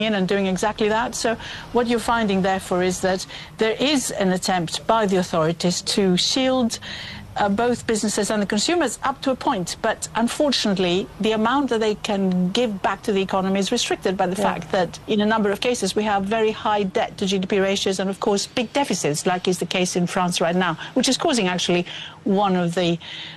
in and doing exactly that. So what you're finding, therefore, is that there is an attempt by the authorities to shield both businesses and the consumers up to a point, but unfortunately the amount that they can give back to the economy is restricted by the fact that in a number of cases we have very high debt to GDP ratios and of course big deficits, like is the case in France right now, which is causing actually one of the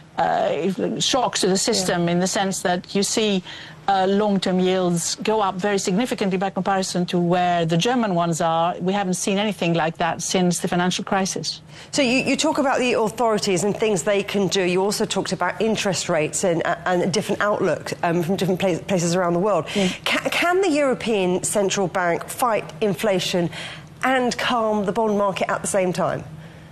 shocks to the system in the sense that you see long-term yields go up very significantly by comparison to where the German ones are. We haven't seen anything like that since the financial crisis. So you talk about the authorities and things they can do. You also talked about interest rates and a different outlook from different places around the world. Can the European Central Bank fight inflation and calm the bond market at the same time?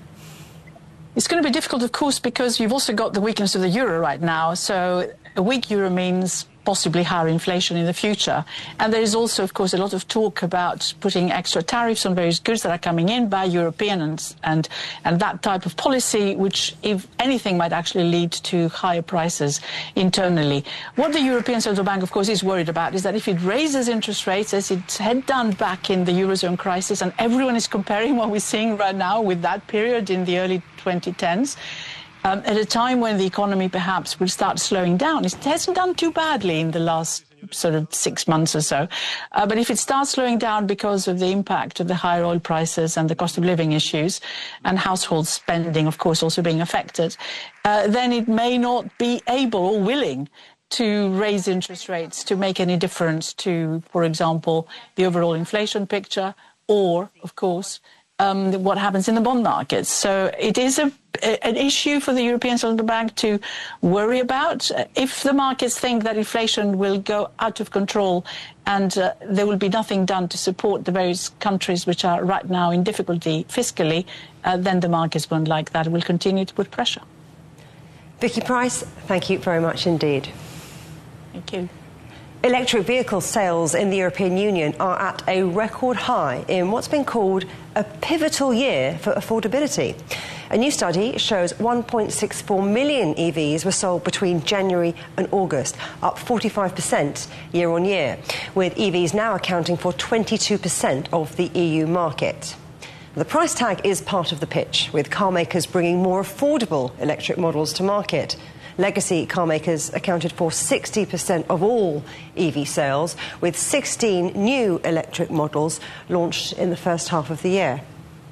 It's going to be difficult, of course, because you've also got the weakness of the euro right now. So a weak euro means possibly higher inflation in the future. And there is also, of course, a lot of talk about putting extra tariffs on various goods that are coming in by Europeans and that type of policy, which, if anything, might actually lead to higher prices internally. What the European Central Bank, of course, is worried about is that if it raises interest rates, as it had done back in the Eurozone crisis, and everyone is comparing what we're seeing right now with that period in the early 2010s, at a time when the economy perhaps will start slowing down. It hasn't done too badly in the last sort of 6 months or so. But if it starts slowing down because of the impact of the higher oil prices and the cost of living issues and household spending, of course, also being affected, then it may not be able or willing to raise interest rates to make any difference to, for example, the overall inflation picture or, of course, what happens in the bond markets. So it is an issue for the European Central Bank to worry about. If the markets think that inflation will go out of control and there will be nothing done to support the various countries which are right now in difficulty fiscally, then the markets won't like that. It will continue to put pressure. Vicky Pryce, thank you very much indeed. Thank you. Electric vehicle sales in the European Union are at a record high in what's been called a pivotal year for affordability. A new study shows 1.64 million EVs were sold between January and August, up 45% year on year, with EVs now accounting for 22% of the EU market. The price tag is part of the pitch, with car makers bringing more affordable electric models to market. Legacy car makers accounted for 60% of all EV sales, with 16 new electric models launched in the first half of the year.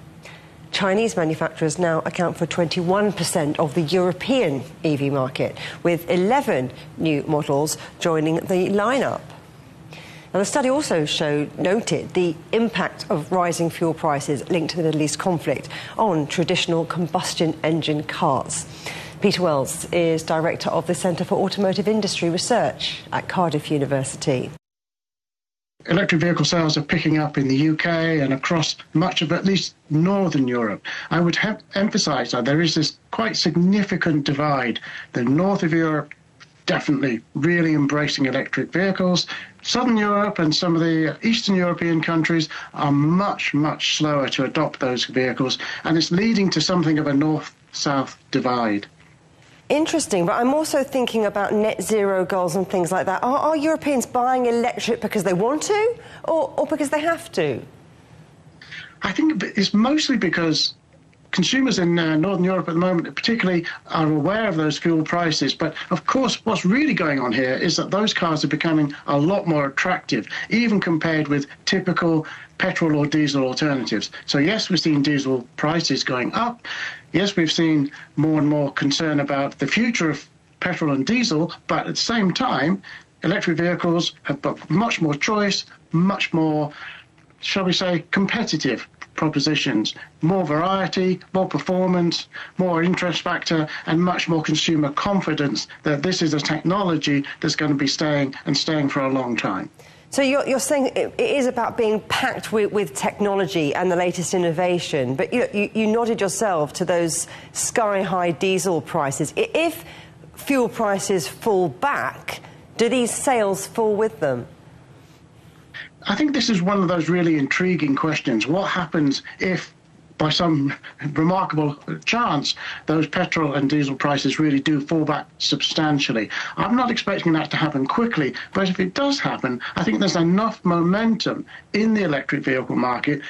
Chinese manufacturers now account for 21% of the European EV market, with 11 new models joining the lineup. Now, the study also noted the impact of rising fuel prices linked to the Middle East conflict on traditional combustion engine cars. Peter Wells is Director of the Centre for Automotive Industry Research at Cardiff University. Electric vehicle sales are picking up in the UK and across much of at least Northern Europe. I would emphasise that there is this quite significant divide. The north of Europe definitely really embracing electric vehicles. Southern Europe and some of the Eastern European countries are much, much slower to adopt those vehicles, and it's leading to something of a north-south divide. Interesting, but I'm also thinking about net zero goals and things like that. Are Europeans buying electric because they want to or because they have to? I think it's mostly because consumers in Northern Europe at the moment particularly are aware of those fuel prices. But, of course, what's really going on here is that those cars are becoming a lot more attractive, even compared with typical petrol or diesel alternatives. So, yes, we've seen diesel prices going up. Yes, we've seen more and more concern about the future of petrol and diesel, but at the same time, electric vehicles have got much more choice, much more, shall we say, competitive propositions, more variety, more performance, more interest factor, and much more consumer confidence that this is a technology that's going to be staying for a long time. So you're saying it is about being packed with technology and the latest innovation, but you nodded yourself to those sky-high diesel prices. If fuel prices fall back, do these sales fall with them? I think this is one of those really intriguing questions. What happens if by some remarkable chance, those petrol and diesel prices really do fall back substantially. I'm not expecting that to happen quickly, but if it does happen, I think there's enough momentum in the electric vehicle market